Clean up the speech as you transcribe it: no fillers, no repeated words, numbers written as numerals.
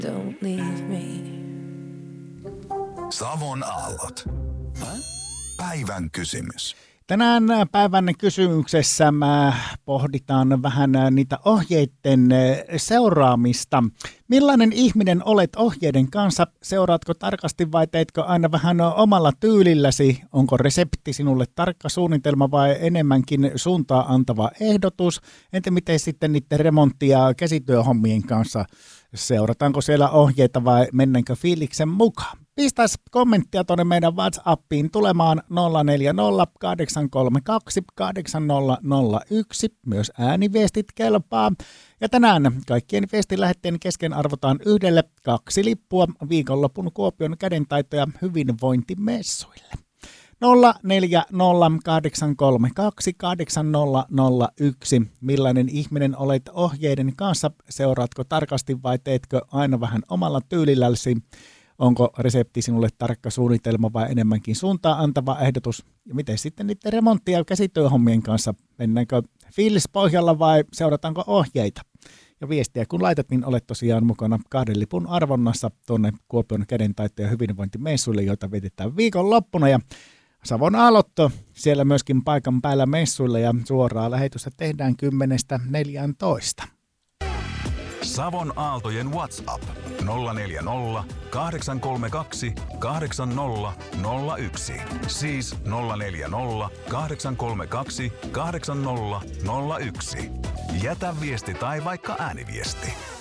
Don't leave me. Savon aallot. Päivän kysymys. Tänään päivän kysymyksessä pohditaan vähän niitä ohjeiden seuraamista. Millainen ihminen olet ohjeiden kanssa? Seuraatko tarkasti vai teetkö aina vähän omalla tyylilläsi? Onko resepti sinulle tarkka suunnitelma vai enemmänkin suuntaa antava ehdotus? Entä miten sitten niiden remontti- ja käsityöhommien kanssa? Seurataanko siellä ohjeita vai mennäänkö fiiliksen mukaan? Pistäisi kommenttia tuonne meidän WhatsAppiin tulemaan 040 832 8001. Myös ääniviestit kelpaa. Ja tänään kaikkien viestilähetteen kesken arvotaan 2 lippua viikonlopun Kuopion kädentaito- ja hyvinvointimessuille. 040 832 8001. Millainen ihminen olet ohjeiden kanssa? Seuraatko tarkasti vai teetkö aina vähän omalla tyylilläsi? Onko resepti sinulle tarkka suunnitelma vai enemmänkin suuntaa antava ehdotus? Ja miten sitten niiden remontti- ja käsityöhommien kanssa? Mennäänkö fiilispohjalla vai seurataanko ohjeita? Ja viestiä kun laitat, niin olet tosiaan mukana 2 lipun arvonnassa tuonne Kuopion kädentaito- ja hyvinvointimessuille, joita vietetään viikonloppuna. Ja Savon aallotto siellä myöskin paikan päällä messuilla ja suoraa lähetystä tehdään 10:14. Savon aaltojen WhatsApp 040 832 8001. Siis 040 832 8001. Jätä viesti tai vaikka ääniviesti.